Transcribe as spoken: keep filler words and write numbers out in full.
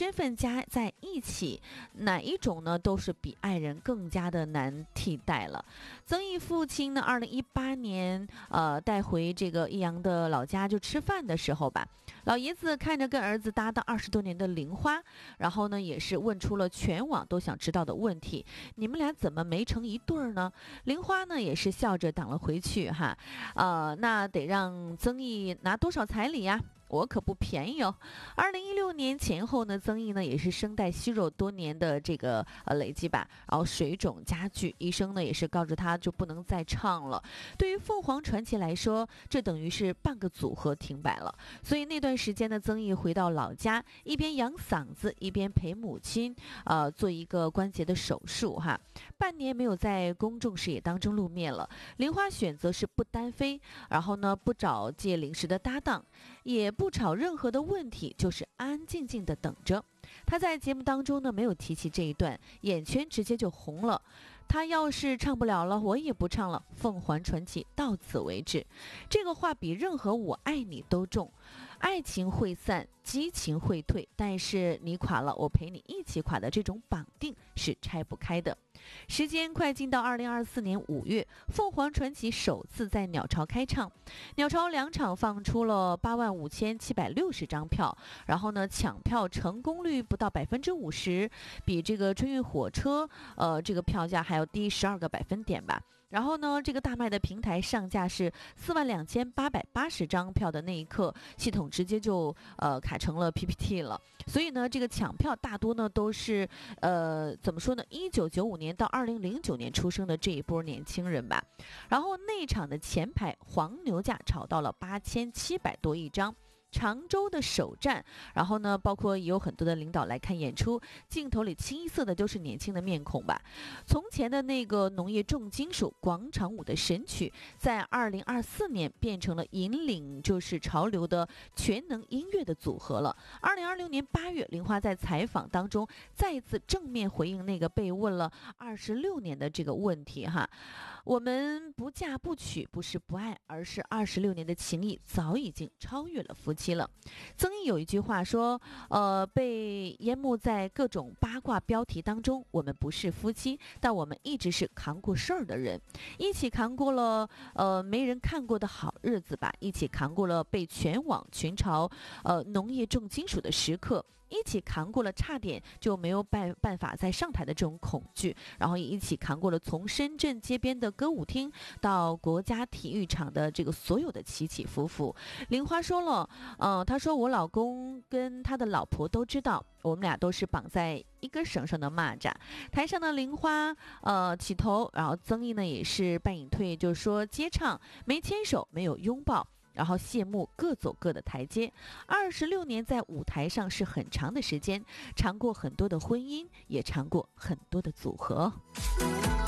天分加在一起，哪一种呢都是比爱人更加的难替代了。曾毅父亲呢，二零一八年呃带回这个益阳的老家就吃饭的时候吧，老爷子看着跟儿子搭档二十多年的玲花，然后呢也是问出了全网都想知道的问题：你们俩怎么没成一对儿呢？玲花呢也是笑着挡了回去哈，呃，那得让曾毅拿多少彩礼呀？我可不便宜哦。二零一六年前后呢，曾毅呢也是声带息肉多年的这个呃累积吧，然后水肿加剧，医生呢也是告知他就不能再唱了。对于凤凰传奇来说，这等于是半个组合停摆了。所以那段时间呢，曾毅回到老家，一边养嗓子，一边陪母亲，呃，做一个关节的手术哈。半年没有在公众视野当中露面了。玲花选择是不单飞，然后呢不找借零食的搭档，也不吵任何的问题，就是安安静静的等着。他在节目当中呢没有提起这一段，眼圈直接就红了。他要是唱不了了，我也不唱了，凤凰传奇到此为止。这个话比任何我爱你都重。爱情会散，激情会退，但是你垮了，我陪你一起垮的这种绑定是拆不开的。时间快进到二零二四年五月，凤凰传奇首次在鸟巢开唱，鸟巢两场放出了八万五千七百六十张票，然后呢抢票成功率不到百分之五十，比这个春运火车呃这个票价还要低十二个百分点吧。然后呢，这个大麦的平台上架是四万两千八百八十张票的那一刻，系统直接就呃卡成了 P P T 了。所以呢，这个抢票大多呢都是呃怎么说呢？一九九五年到二零零九年出生的这一波年轻人吧。然后内场的前排黄牛价炒到了八千七百多一张。常州的首站，然后呢，包括也有很多的领导来看演出，镜头里清一色的都是年轻的面孔吧。从前的那个农业重金属广场舞的神曲，在二零二四年变成了引领就是潮流的全能音乐的组合了。二零二六年八月，玲花在采访当中再次正面回应那个被问了二十六年的这个问题哈，我们不嫁不娶不是不爱，而是二十六年的情谊早已经超越了夫妻了。曾毅有一句话说，呃，被淹没在各种八卦标题当中，我们不是夫妻，但我们一直是扛过事儿的人，一起扛过了呃没人看过的好日子吧，一起扛过了被全网群嘲呃农业重金属的时刻，一起扛过了差点就没有办办法再上台的这种恐惧，然后也一起扛过了从深圳街边的歌舞厅到国家体育场的这个所有的起起伏伏。玲花说了，嗯，他说我老公跟他的老婆都知道，我们俩都是绑在一根绳上的蚂蚱。台上的玲花呃起头，然后曾毅呢也是半隐退，就是说接唱，没牵手，没有拥抱。然后谢幕，各走各的台阶。二十六年在舞台上是很长的时间，尝过很多的婚姻，也尝过很多的组合。